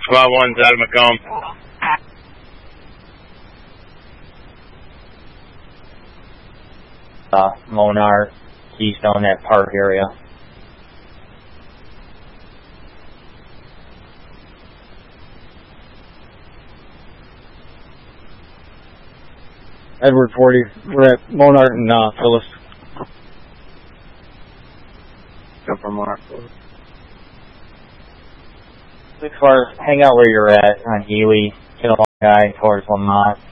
5-1's out of Macomb. Monarch, Keystone, that park area. Edward 40, we're at Monarch and Phyllis. Go for Monarch. As far as hang out where you're at on Healy, get a long guy towards Lamont.